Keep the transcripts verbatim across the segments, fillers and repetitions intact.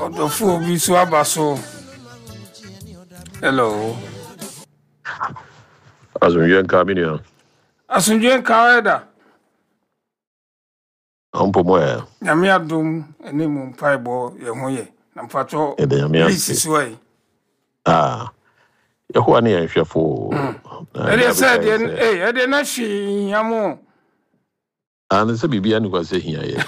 Odofo bi so abaso. Hello. Asunjuen Camino. Asunjuen Kaweda. Ampo moya. Nyame adom ene mu mpaibo ye ho ye. Na mpacho lisi swai. Ah. Ye ho ane yenhwefo. Ede said eh ede na hwi yamo. Ah, ne se bibia ni kwase hia ye.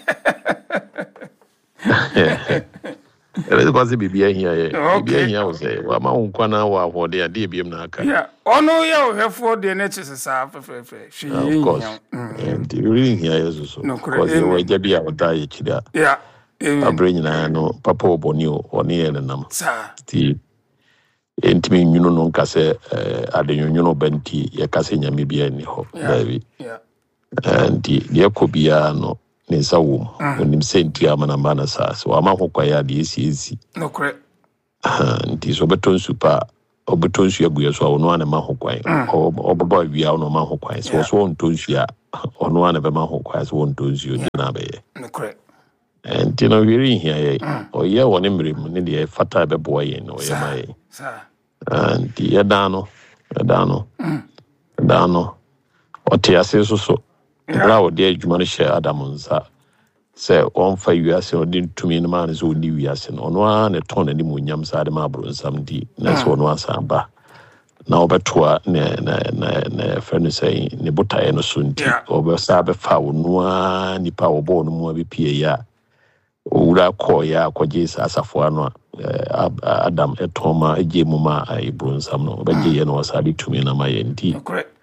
Ede kwase bibia hia ye. Bibia hia wo se wa ma nkwa na wa hode ade biem na aka. Yeah, ono ye ohwefo de na chisesa fefefe. Hwi Of course. And you really hear you so. Because you were jabi a oda ye chida. Yeah. Abre nyina no papa oboni o oni e nam. Sa. Ti entimi nyuno no nka se adenwuno benti ye kase nyame bia ni ho. Baby. Yeah. And the ekobia no ne nsa wo onim senti amana mana sa so ama hokwa ya de esi esi. No correct. Nti so beton super obetonsu aguye so ono ana ma hokwan obaba wia ono ma hokwan so so ontonsu a ono ana be ma hokwan so ontonsu de na be no correct. And you know we rin here oye woni mrem ne de fata be boy yen oye mai sa and ye dano dano dano otiase so so bra wo de adwuma no hye adamonsa se on fa wiase no din tumi no man so ni wiase no ono a ne ton ani munyam sa de ma bro nsam di na so ono asamba na obetoa ne ne ne ne friend say ne botae no so nti obesa be fa ono a nipa obo no mu abepie ya owura ko ya akwaje sa asafo ano Adam etoma eje mu ma bro nsam no obeje ye no osade tumi na ma ye nti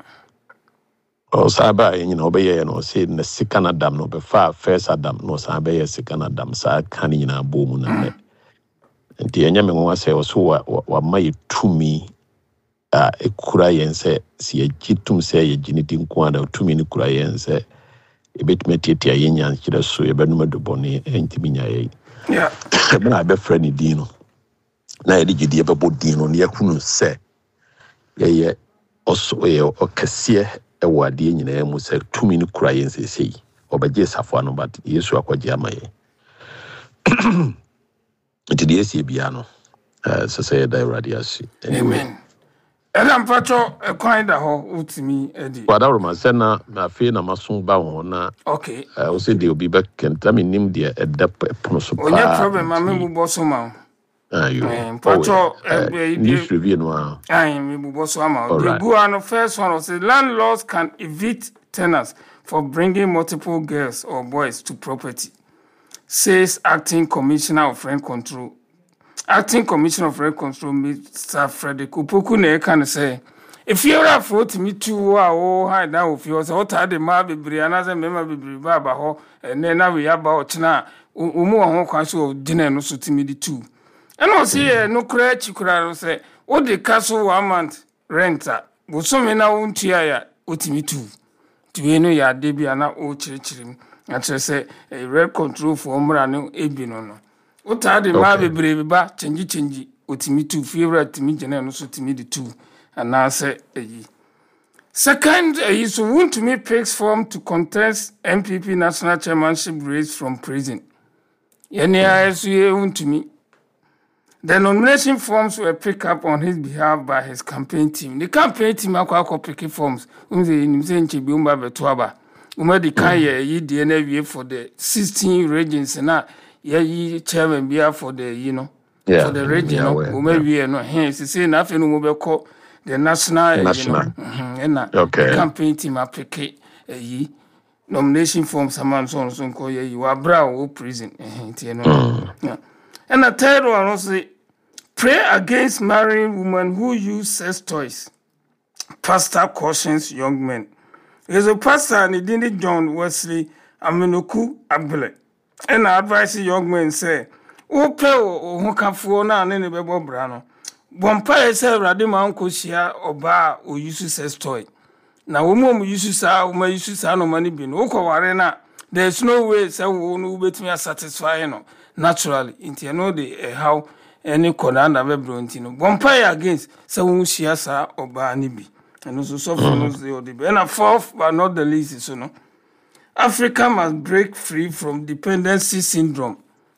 o saba yin na obeye no say na sika na Adam no be fa first Adam no saba ye sika na Adam sa kan yin na bomu na me nti enya me nwa say o so wa mai tumi a ekura yen say si egitum say ye ginitin kwa da tumi ni kura yen say ebetime tietia yen yan kire so ye benuma do boni entimi nya ye yeah na be friend dino na ye gidi e be bodino ne yakunu say ye ye oso ye okase ewade nyina mu se tumi ni kura yen sesei obaje safo no but Yesu akwaje amaye enti de esi bia no eh so say da radiasi amen ela mpacho ekwan da ho utimi edi wada roma se na na fe na maso ba ho na okay eh o se de obi be kenta me nim de edda pono so pa onye problem ma me bubo so ma ayo mpacho ni review no a ai me bubo so ama the go an first one say landlords can evict tenants for bringing multiple girls or boys to property, says acting commissioner of rent control acting commissioner of rent control Mister Frederick Opoku na can say if you are for me too o hide now if you so ta de ma bebre anaze mema bebre ba ba ho ene na we aba o chena umu ho kwan so dinner no so timi di two and o say no kra chikura no say o de castle one month renter bo so me na wontua ya otimi two tiwe no ya de bia na o chirichirim a chere say rent control for mra no ebi no no o ta de ma bebre ba change change otimi two favorite timi jena no so timi di two and now say eyi second uh, is want to make picks form to contest M P P national chairmanship race from prison. Yeni asu want to me. The nomination forms were picked up on his behalf by his campaign team. The campaign team akwa ko pick forms. Umze nimse nchebi umba betuaba. Uma di kan ye yi D N A for the sixteen regions na ye yi chairman bia for the you know yeah, for the region yeah, no uma wie no hence say na afi no mo be ko the national, national. You know, mm-hmm, okay. The campaign team applique a ye nomination form someone so so call ye you are brown prison. You know. Mm. Yeah. And the third one also pray against marrying women who use sex toys. Pastor cautions young men. There's a pastor and he didn't John Wesley Aminoku Abele. And I advise young men say, O pay o who can for na any bebo brano. Bompa say radima uncle share or bar or use sex toy. Now woman use sa uma use sa no money bin. Oko warena. There's no way say we no bet me satisfy no naturally. Inti you know the how any conanda be brontino. Bompa against say we share sa or bar ni bi. And also so for no the and a fourth but not the least so no. Africa must break free from dependency syndrome.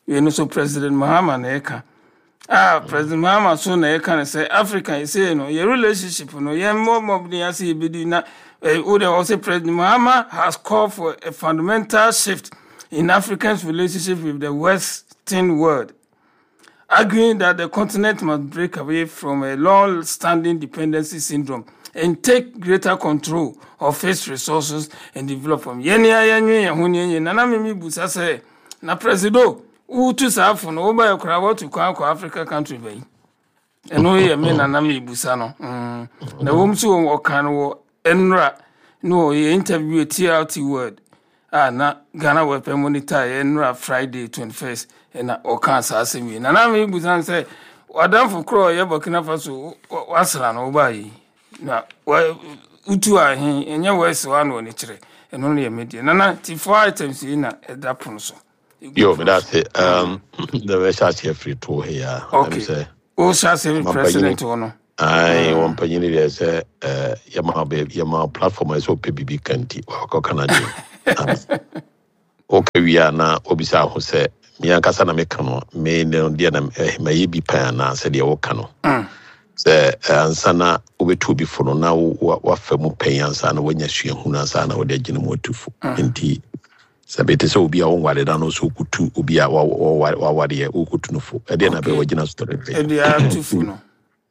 we know so President Mahama na eka ah President Mahama so na eka na say Africa you say no your relationship no ye more mob ni ase be do na who they also President Mahama has called for a fundamental shift in Africans' relationship with the Western world, arguing that the continent must break away from a long-standing dependency syndrome and take greater control of its resources and develop from. Yenya yenye yahunye nana mimi busa say na presido utu safu no oba yakura watu kwa kwa Africa country bai. Eno ye me nana mimi busa no. Mm. Na wumsu okan wo enra no ye interview T R T word. Ah na Ghana wepe monitor enra Friday twenty-first na okan asemi na na me busan say wadam for crow ye Burkina Faso wasra no oba yi na utu ahin enye west one woni kire eno no ye media na na ti four items yi na eda pon so yo but that's it um the research here free to here okay say o sha say president ono ai won panyini dey say eh yama be yama platform is P B B kanti ko Canada okay we are na obisa ho say me ankasa na meka no me ne dia na maye bi pa na say de wo ka no say ansa na obetu bi fo no na wa fa mu pan ansa na wanya sua hu na ansa na wo de gine mu atufu enti sabete so obi a won wale da no so kutu obi a wa wa wale ye okutu no fo e de na be wo gina story e de atufu no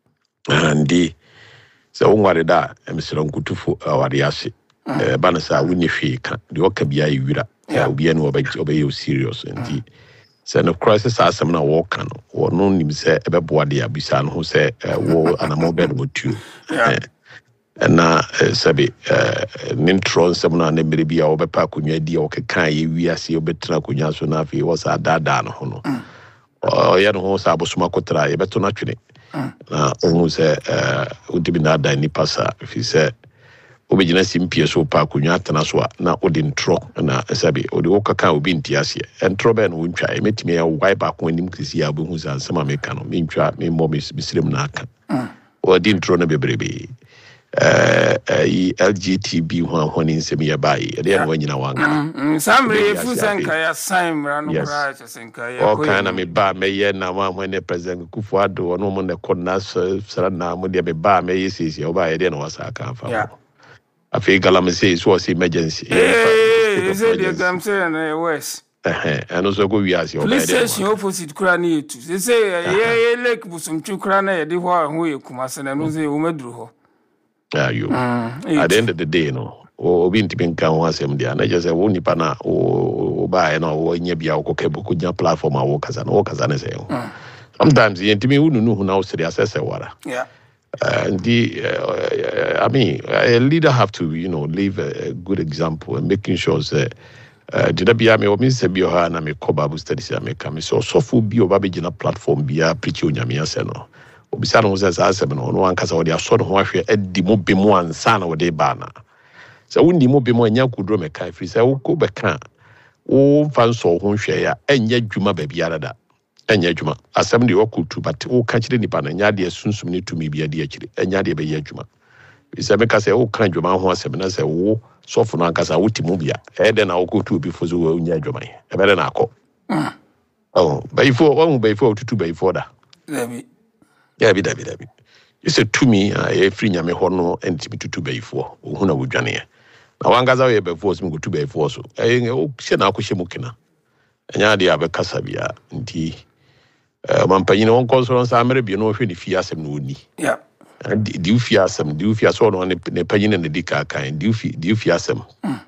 andi so won wale da emsero kutu fo wale ase eh bana sa woni hwe ka de o ka bia yira obi anu oba oba you serious enti say no crisis asem na wo ka no wo no nim say e be boa de abisa no ho say wo anamo be no tu eh na sabi nintro nsem na na mere bia wo be pa konwa di o keka ye wi ase obetra konwa so na afi wo sa dada no ho no o ya no ho sa abosoma kotra ye beto na twene na o say odibi na da ni pasa fi say obejina simpie so pa konwa atena so na odi ntro na sabi odi okaka obi ntiase entro be no wontwa emetimi ya wipe back when nim kisi ya bohu za nsema meka no mentwa me mo misirem na aka odi ntro na bebrebe eh L G T B ho ho ni nsem ya bai e de no nyina wanga samre fu sanka ya sign ranu right sanka ya ko kana me ba me ye na wa ho ne president Kufuado no mo ne konna sara na mo de be ba me ye sisi o ba ye de no wasa ka fa afi galam say so was emergency eh say the gam say na west eh and also go we as your police station opposite kura na etu say ye lake busumchu kura na ye de ho ho ye kumase na no say o maduru ho yeah you at the end of the day no obi ntimi nka ho asem dia na je say wo nipa na o ba e na wo nya bia wo kebo ko nya platform a wo kaza na wo kaza na say sometimes ye ntimi unu nu hu na wo say asese wara yeah Uh, and the, uh, I mean, a leader have to, you know, leave a, a good example and making sure that did I be a me or Miss Bioha and me Kobabu studies I make me so so full bio babijina platform be a preach on Yamia Seno. Obisano was as I said, no one casa or their son who are at the Mobimo and Sana or de Bana. So when the Mobimo and Yaku drum a kai free, so go back. Oh, fan so won't share and yet Juma baby yada. Enya juma asem de okutu but o ka kire nipa na nya de sunsum ni tumi bia de akire enya de be ye juma bisa me ka se o kan juma ho asem na se wo sofo na nkasa wotimu bia e de na okutu bi fozo wo nya juma e be de na akọ oh bai fo wo bai fo tutu bai fo da dabi ya bi dabi dabi you say to me e free nya me ho no entimi tutu bai fo o hu na wo dwane na wangaza we be fo so mi tutu bai fo so e o hye na akọ hye mu kina enya de abekasa bia nti Uh, mampanyina won consultants amere bi no hwe ni fi asem no ni yeah di u fi asem di u fi aso no ne panyina ne dika kan di u fi di u fi asem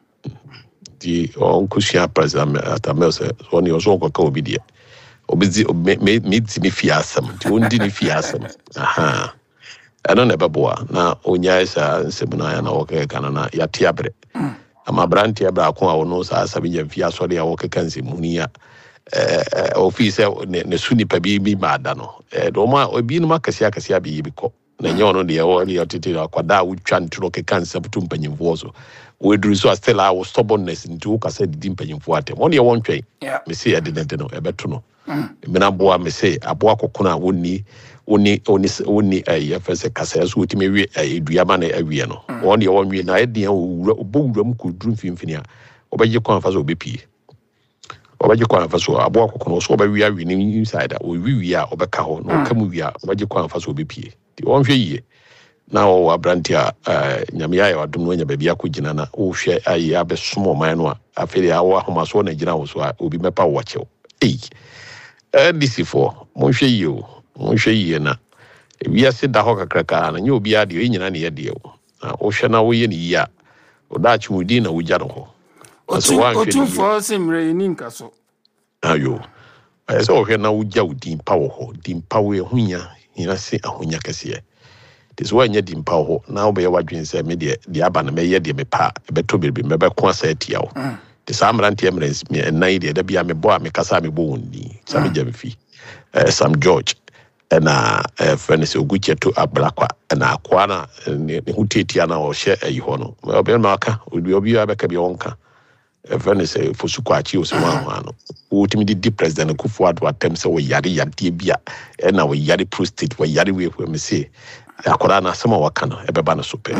di on kusia president atamel se so ni oso ko ka obi die obi me me ti ni fi asem di on di ni fi asem aha ano ne baboa na onya isa nsem na ya na woke kana na ya tiabre ama branti abra ko a wono sa asabi ya fi aso de ya woke kan se munia eh office ne suni pa bi bi mada no eh do ma obi no makasi akasi abi bi ko na nye ono de ya wo ya tete akwada wutwa ntro ke kansa butu mpanyimfo so we duru so still our stubbornness nti ka say di mpanyimfo atem ono ye won twen me say ya de de no e beto no me na boa me say aboa kokona woni woni woni woni eh fese kasa so wutime wi eduama na awie no ono ye won wi na e de obowuram ku duru mfimfini a obeje kon fa so obepie obaje kwa faso abo akokono so oba wi awi ni inside o wi wi a obeka ho no kamu wi a obaje kwa faso obepie ti won hwe yie na o abranti a nyame ya wadom no nya ba bia ko gina na o hwe ayi abesomo man no a afeli a wo ahoma so na gina wo so a obi mepa wo chew eh eh dc four mo hwe yie o mo hwe yie na wi ase da ho kakraka na nya obi a de nyina na ye de o na o hwe na wo ye ni ya o da chimudi na wo jaro ho otu for simre ni nkaso ayo ayeso o hwe na wo ja udi mpa wo ho di mpa wo ehunya ina se ahonya kese this why nya di mpa ho na wo be wadwen se me de de aba na me ye de me pa be to be me be ko asa tia wo the samrant emerence me nai de da bia me bo a me kasa me bo wonni sam jam fi Sam George na fenese oguche to ablakwa na akwa na ne hutetia na o hye ayi ho no obi ma aka obi obi abeka bi wonka fenese fosukwachi o se wa ho ano o timi di president Kufuor atem se wo yare yade bia e na wo yare prostate wo yare we we me se akora na asema waka no ebeba na so pe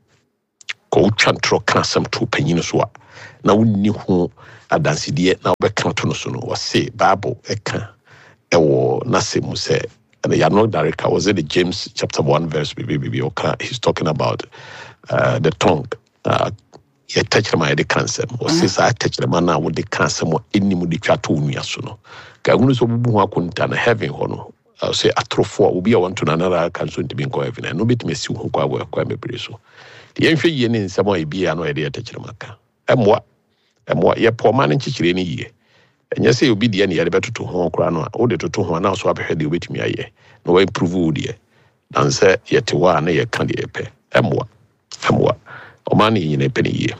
ko twantro kana asem to panyin so a na wonni ho adanside na obeka to no so no wo se bible eka ewo na se mu se and the Yanok director was it the James chapter one verse he's talking about uh, the tongue uh yeah touch my the cancer or says I touch the man with the cancer more any mudi chato unia suno ka unu so bubu ho akonta na heaven hono I say atrofo will be a want to another cancer to be in heaven and no bit me si ho kwa kwa mebre so the enhwe ye ne nsemo e bia no e de touch the maka emwa emwa ye po man nchichire ni ye enye say obi de ne yare betoto ho kra no o de toto ho na so abehwe de obetumi aye no we improve de dan say yete wa na ye kan de epe emwa emwa o man yin epe ne ye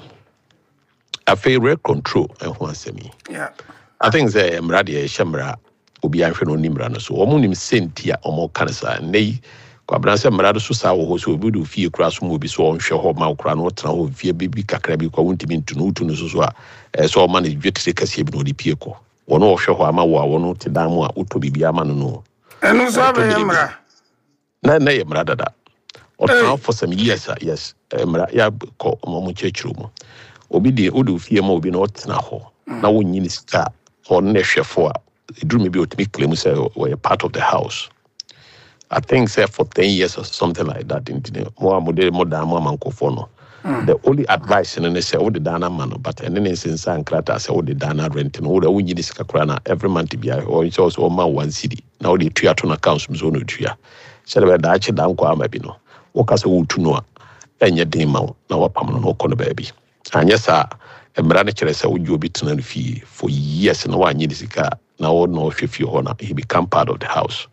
a fair control and ho asemi yeah I think say emra de shemra obi anhwe no nimra no so o mu nim sentia o mo kan sa nei kwa branse emra do so sa wo ho so obi do fie kra so mo bi so onhwe ho ma kra no tra ho fie bibi kakra bi kwa wontimi ntunu utunu so so a so o man dwetire kase bi no di pie ko wono ohwe ho ama wo a wono te dan mu a uto bibia ma no no enu so be yemra na na yemra dada o tran for some years yes emra ya ko mo mo chechiru mu obi de odo fie ma obi na o tena ho na wonyini sika ho ne hwefo a eduru me bi otimi claim say we are part of the house I think say for ten years or something like that in mo amode mo dan mo amankofo no the only advice in say o de dana man but and then since an krata say o de dana rent no o wunyi sika kra na every month bia o so so ma one city na o de tua to na accounts so no tua say be da achi dan kwa ma bi no o ka say o tu no a enye den ma na wa pam no no ko no ba bi anya sa emra na kire say o ju obi tena fi for years na wa nyi sika na o no hwefi ho na he become part of the house.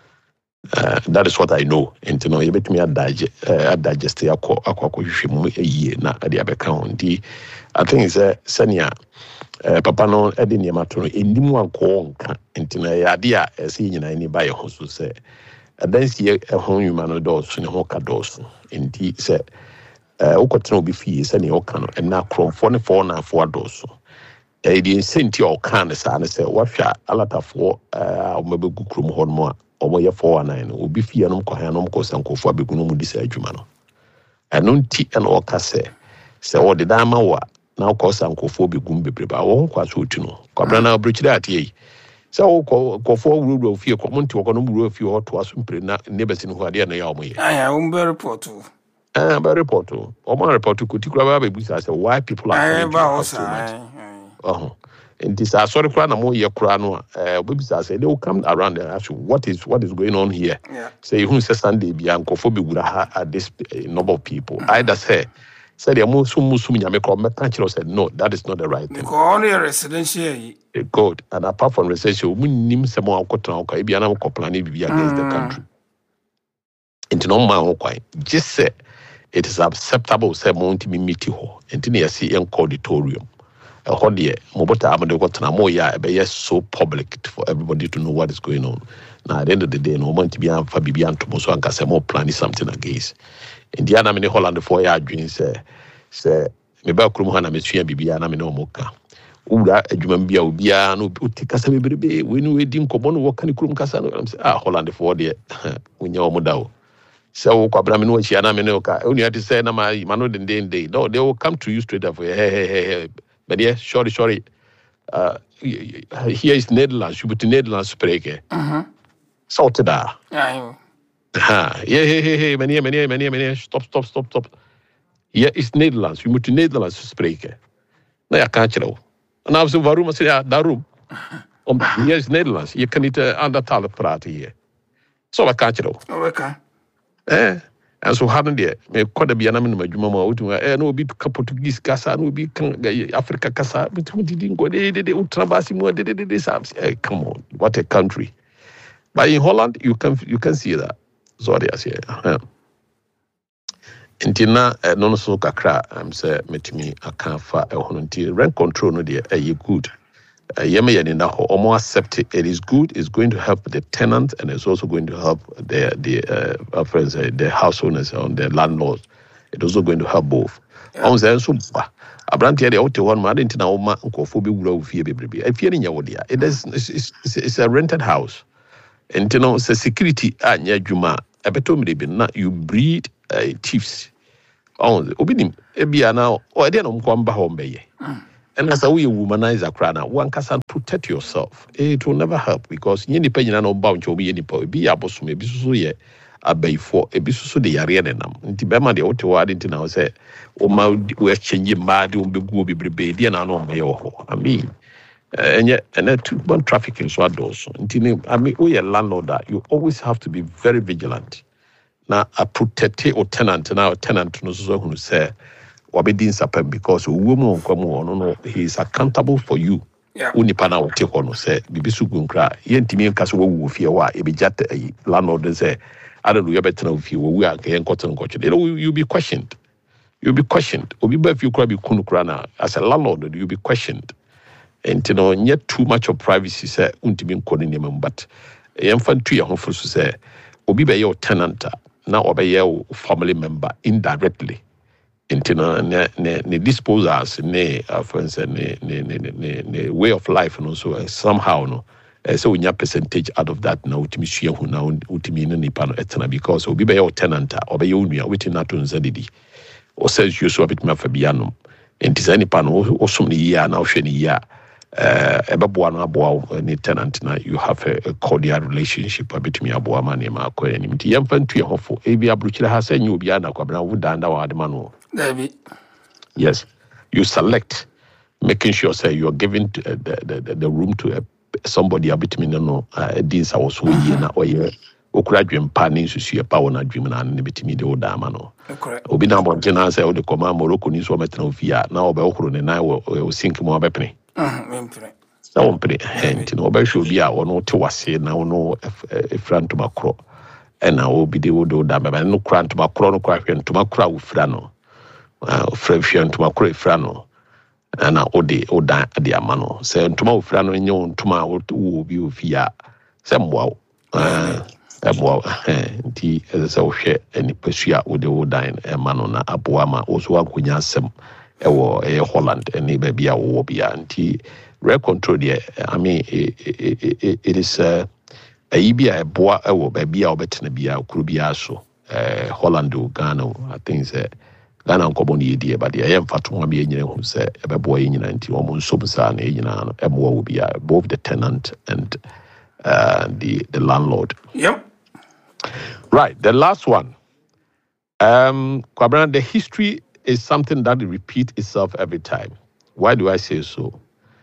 Uh, that is what I know. And you know, you bet me a digest, a digest, a co, a co, a year, na a diabe county. I think it's a senior Papa no, Eddie Yamato, in Nimuan Conca, and you idea as seeing any by a host to say. A dance year a home human doors in a hoka doors. Indeed, said, Okotono be fees any okano, and now chrome forty four and four doors. A the incentive or can and say, what shall a lot of four, uh, maybe good room horn more. Omo ye four one nine obi fie no ko hanom ko sankofo abegunu mu disa adwuma no eno nti eno okase se wo de dama wa na ko sankofo begum bebreba wo kwa so otu no kwabra na obrichire atie se wo ko kofo wuro fie ko monti wo ko no wuro fie ho to aso mpre na nebesi no ho ade na ya omo ye aya um be report eh be report o mo report ko tikura ba bebusa say why people are coming so much oh and this are sorry kra na mo ye kra no eh obisa say they will come around and ask you what is what is going on here yeah. Say who say Sunday bi ankofo be gura ha at this uh, number of people mm-hmm. Either say say they mo sum sum nyame kra me kan kira said no that is not the right thing because only a residential good and apart from residential we nim say mo akotran ko e bia na mo plan bi against the country into no man kwai just say it is acceptable say mo ntimi meet ho enti na yesi en auditorium a hodie mobota amade ko tana mo ya be yes so public for everybody to know what is going on. Now at the end of the day no want to be an fa bibian to so anka say more planning something against Indiana me Holland for ya adwin say say me ba krum ha na me sua bibia na me no mo ka ura adwuma bia obia no utikasa bebrebe we no edi nkomo no wo kan krum kasa no say ah Holland for there unya o modawo so kwabra me no chia na me no ka oni ati say na ma ma no den den dey no they will come to you straight up for hey hey hey but yeah sorry sorry uh, here is Netherlands, you put Netherlands spreken. Mhm. Zout daar. Ja, joh. Ha, hey, hey, hey, hey, meneer, meneer, meneer, meneer, stop, stop, stop, stop. Hier is Nederlands, je moet Nederlands spreken. Nou ja, kan je wel. En dan zei waarom? Ik zei, ja, daarom. Om, hier is Nederlands, je kan niet uh, andere talen praten hier. Zo, wat kan je wel. Oké. Eh, en zo hadden die, met kode bij namen met juma maar uit, eh, no bi Portugees kasa, no bi Afrika kasa, met met die dingen, de de de ultrabasi mo, de de de de sabs. Eh, come on, what a country. But in Holland, you can you can see that. Sorry, I say. Yeah. Nti na no no so kakra am say metimi aka fa e hono nti rent control no dey e good. Yema yeni na ho omo accept it. It is good. It's going to help the tenant and it's also going to help the the uh, friends uh, the house owners and the landlords. It's also going to help both. On say so abrantia dey out one ma nti na wo ma nkofo be wura ofie bebrebe. Afie ni nya wo dia. It is it's, it's, it's a rented house. And you know, say security anya adwuma ebeto me be na you breed uh, thieves. On obinim ebia na o dey no mkwamba ho mbeye. And as a way womanize a crana, one can protect yourself. It will never help because you need to know about your be be able to maybe so ye a bay for a bisu de yarenam. Intibema de auto added now say, oh, my, we're changing mad, will be go be brebe, and I know my oh. I mean, and yet, and then two one trafficking so those. I mean, we a landlord that you always have to be very vigilant. Now, a protected or tenant, now a tenant knows who say, because woman no no he is accountable for you. Yeah. Unipa na wote kono say bibisu gunkra yentimi nkaso wo fie wa e be jata landlord say I don't know you better fie wo wi aka enkoto nkocho. You you be questioned. You be questioned. Obi ba fie kra be kunu kra na as a landlord you be questioned. And you know yet too much of privacy say untimi nkoni nem but yemfa tu ye ho fo so say obi be your tenant na obe your family member indirectly. Into ne ne ne disposals ne friends ne ne ne ne ne way of life and also somehow no so we need percentage out of that now to me share who now to me ni pano etna because obi be your tenant or be your nua wetin na to nzadidi o says you so bit ma fabiano enti zani pano o so ni ya na o hwe ni ya eh ebeboa na aboa ni tenant na you have a, a cordial relationship between aboa ma ne ma akọ ni nti yemfa ntu ye hofo e bia bruchire ha sa nyu bia na kwabra wo danda wa de ma no. Yes, you select, making sure say you are giving to, uh, the, the the room to uh, somebody a bit no uh this was so ye na oye okura dwem pa ni susu e pa wona dwem na ne bitimi de oda ma no. Correct. Obi na mo gena say o de koma Morocco ni so metna ofia na obe okuro ne na o sink mo abepne. Mhm, mempre. Na o mpre enti no obe hwe obi a ono te wase na ono e franto makro. E na obi de odo da ba no kranto makro no kwa hwe ntoma kra wo fra no. Uh, French to my cray frano, and I ode oda the amano. Say to my frano in your to my old view via some wow. Uh, wow, tea as a share any persia with the old dine a manona abuama also a kunyasem a Holland and a baby a wobia and tea rare control. I mean, it, it, it, it is a ibia a boa or baby or better be a crubiaso, Holland or Ghana, I think that. Ghana nkobo ni yedie ba de yem fatoma be nyine hu se ebebo ye nyina nti omo nsobsa na nyina no emo wo bia both the tenant and uh, the the landlord. Yep. Right, the last one. Um Kwabena, the history is something that repeats itself every time. Why do I say so?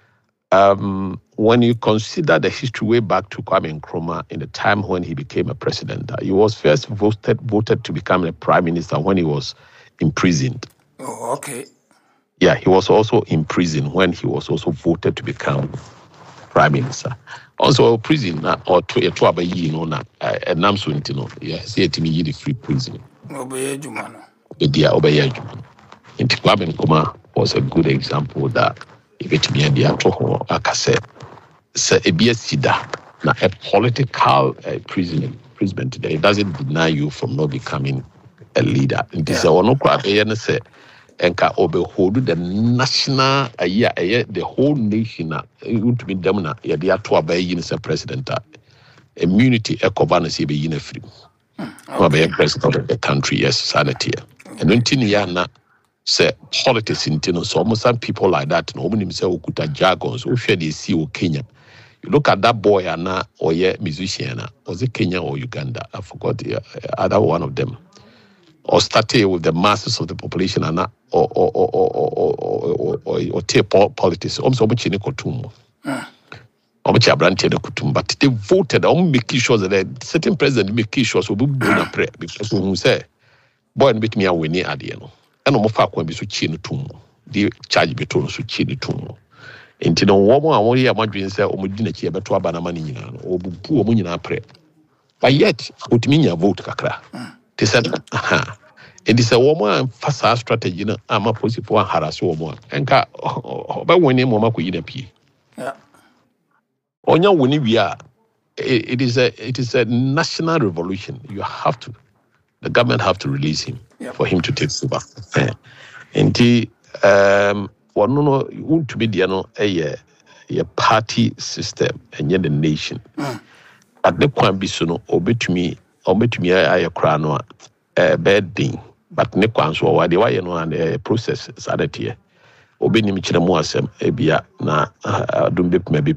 Um when you consider the history way back to Kwame Nkrumah in the time when he became a president, he was first voted voted to become a prime minister when he was imprisoned. Oh, okay. Yeah, he was also in prison when he was also voted to become prime minister. Also, prison or to a twelve year, no, na a namso intino. Yeah, say to me, the free prison. Obey Jumano. Dear Obey Jumano. Kwame Nkrumah was a good example that if it be the actual akase, say a B S sida na a political uh, prison imprisonment today. It doesn't deny you from not becoming a leader. It is a one of say enka obe hold the national uh, yeah, uh, the whole nation uh, to be demona yeah they are to obey you as president uh, immunity e cover say be you free. Okay. Be president of the country, yes, sanity. And until ya na say politics in Tino, so almost some people like that, no one himself okuta jargons, who share the see Kenya. You look at that boy and now or yeah musician, was it Kenya or Uganda? I forgot the uh, other one of them. Or started with the masses of the population and or or or or or or or, or take politics. Almost much in Kotumo. Almost Abrante Kutum, but they voted on making sure that a certain president making sure so we do not pray because who say, boy, and beat me away near Adiano. And no more far when we so chin to the charge between so chin to Inti no woman I want to imagine say omudine chi ebeto abana mani nyina no obubu omu nyina pre but yet otiminya vote kakra they said aha it is a woman fasa strategy na ama positive one harass woman enka ba woni mo makoyi na pie yeah onya woni wi a it is a it is a national revolution. You have to the government have to release him yep. for him to take over. Inti um one no want to be the no a a party system and yet the nation. Mm. At the point be so no obetumi obetumi aye kra no a bad thing but ne kwan so wa de wa ye no and a process is added here. Obenim chire mu asem ebia na adum be